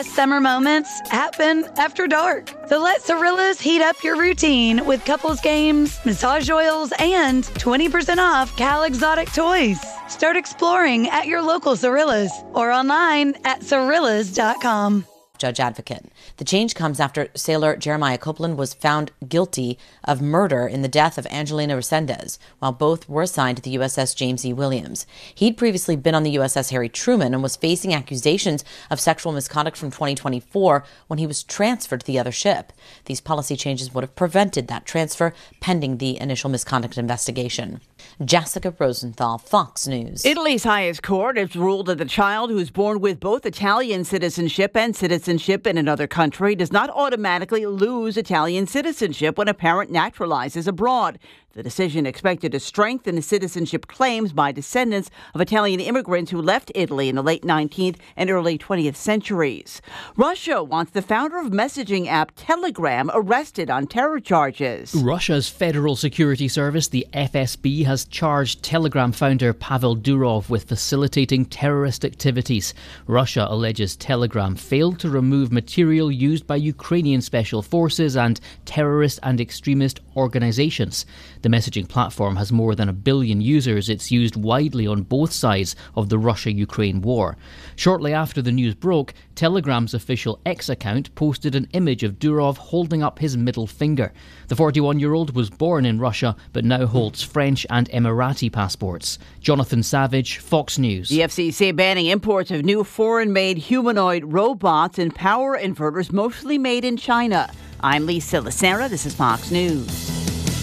Summer moments happen after dark. So let Cirillas heat up your routine with couples games, massage oils, and 20% off Cal Exotic toys. Start exploring at your local Cirillas or online at Cirillas.com. Judge advocate. The change comes after sailor Jeremiah Copeland was found guilty of murder in the death of Angelina Resendez, while both were assigned to the USS James E. Williams. He'd previously been on the USS Harry Truman and was facing accusations of sexual misconduct from 2024 when he was transferred to the other ship. These policy changes would have prevented that transfer pending the initial misconduct investigation. Jessica Rosenthal, Fox News. Italy's highest court has ruled that the child who is born with both Italian citizenship and citizenship in another country does not automatically lose Italian citizenship when a parent naturalizes abroad. The decision expected to strengthen the citizenship claims by descendants of Italian immigrants who left Italy in the late 19th and early 20th centuries. Russia wants the founder of messaging app Telegram arrested on terror charges. Russia's Federal Security Service, the FSB, has charged Telegram founder Pavel Durov with facilitating terrorist activities. Russia alleges Telegram failed to remove material used by Ukrainian special forces and terrorist and extremist organizations. The messaging platform has more than 1 billion users. It's used widely on both sides of the Russia-Ukraine war. Shortly after the news broke, Telegram's official X account posted an image of Durov holding up his middle finger. The 41-year-old was born in Russia but now holds French and Emirati passports. Jonathan Savage, Fox News. The FCC banning imports of new foreign-made humanoid robots and power inverters mostly made in China. I'm Lisa Lacera. This is Fox News.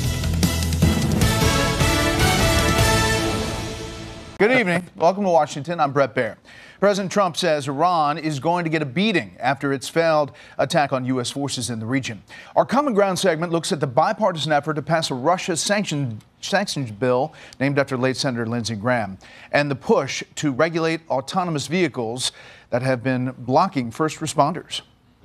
Good evening. Welcome to Washington. I'm Brett Baer. President Trump says Iran is going to get a beating after its failed attack on U.S. forces in the region. Our Common Ground segment looks at the bipartisan effort to pass a Russia sanctions bill named after late Senator Lindsey Graham and the push to regulate autonomous vehicles that have been blocking first responders.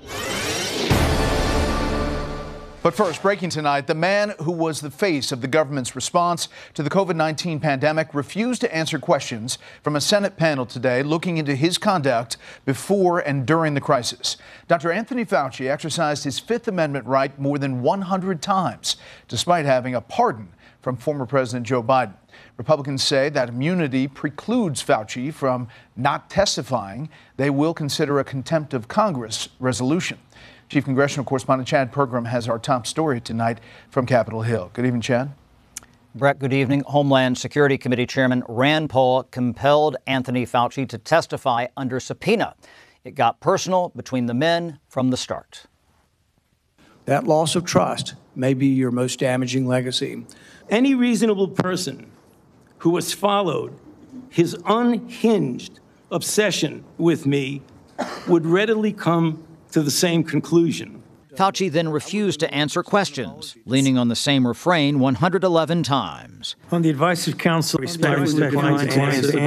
But first, breaking tonight, the man who was the face of the government's response to the COVID-19 pandemic refused to answer questions from a Senate panel today looking into his conduct before and during the crisis. Dr. Anthony Fauci exercised his Fifth Amendment right more than 100 times, despite having a pardon from former President Joe Biden. Republicans say that immunity precludes Fauci from not testifying. They will consider a contempt of Congress resolution. Chief Congressional Correspondent Chad Pergram has our top story tonight from Capitol Hill. Good evening, Chad. Brett, good evening. Homeland Security Committee Chairman Rand Paul compelled Anthony Fauci to testify under subpoena. It got personal between the men from the start. That loss of trust may be your most damaging legacy. Any reasonable person who has followed his unhinged obsession with me would readily come to the same conclusion. Fauci then refused to answer questions, leaning on the same refrain 111 times. On the advice of counsel, respect my rights to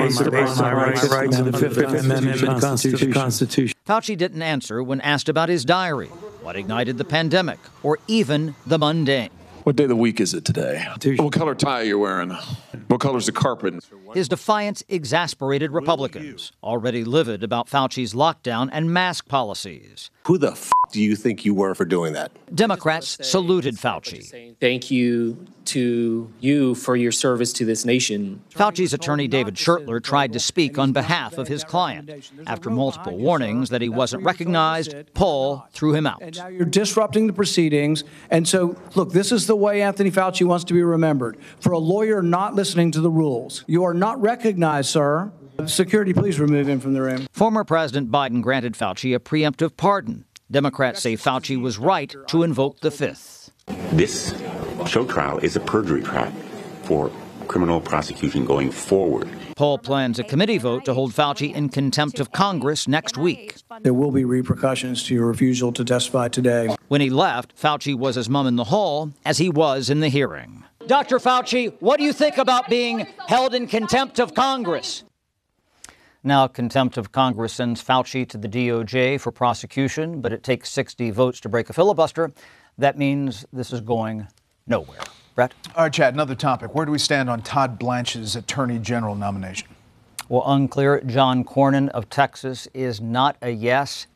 the Fifth Amendment to the Constitution. Fauci didn't answer when asked about his diary, what ignited the pandemic, or even the mundane. What day of the week is it today? What color tie are you wearing? What color's the carpet? His defiance exasperated Republicans, already livid about Fauci's lockdown and mask policies. Who the do you think you were for doing that? Democrats saluted Fauci. Thank you to you for your service to this nation. Fauci's attorney David Schertler tried to speak on behalf of his client. After multiple warnings that he wasn't recognized, Paul threw him out. And now you're disrupting the proceedings. And so, look, this is the way Anthony Fauci wants to be remembered. For a lawyer not listening to the rules. You are not recognized, sir. Security, please remove him from the room. Former President Biden granted Fauci a preemptive pardon. Democrats say Fauci was right to invoke the Fifth. This show trial is a perjury trial for criminal prosecution going forward. Paul plans a committee vote to hold Fauci in contempt of Congress next week. There will be repercussions to your refusal to testify today. When he left, Fauci was as mum in the hall as he was in the hearing. Dr. Fauci, what do you think about being held in contempt of Congress? Now, contempt of Congress sends Fauci to the DOJ for prosecution, but it takes 60 votes to break a filibuster. That means this is going nowhere. Brett? All right, Chad, another topic. Where do we stand on Todd Blanche's Attorney General nomination? Well, unclear. John Cornyn of Texas is not a yes.